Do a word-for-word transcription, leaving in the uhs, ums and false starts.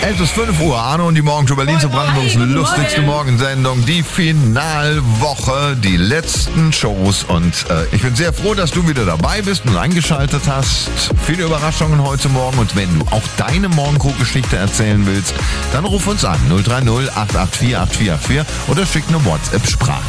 Es ist fünf Uhr, Arno und die Morgenshow Berlin zu Brandenburgs lustigste Morgensendung, die Finalwoche, die letzten Shows und äh, ich bin sehr froh, dass du wieder dabei bist und eingeschaltet hast. Viele Überraschungen heute Morgen und wenn du auch deine Morgenkrug-Geschichte erzählen willst, dann ruf uns an null drei null acht acht vier acht vier acht vier oder schick eine WhatsApp-Sprache.